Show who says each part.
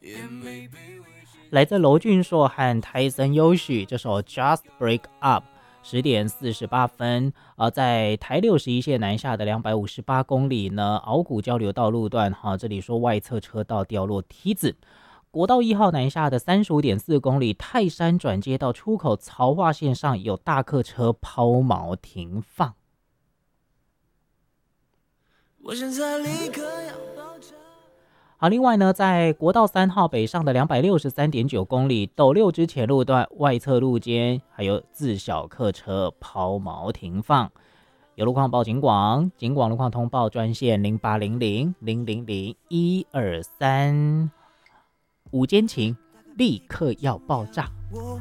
Speaker 1: 来自娄俊硕和泰森优许这首 Just Break Up 10:48，在台61线南下的258公里呢，鳌谷交流道路段，这里说外侧车道掉落梯子。国道1号南下的35.4公里，泰山转接到出口曹化线上有大客车抛锚停放。我现在立刻要爆炸。好，另外呢，在国道3号北上的263.9公里，斗六支前路段外侧路肩还有自小客车抛锚停放。有路况报警广路况通报专线0800000123。午间情立刻要爆炸。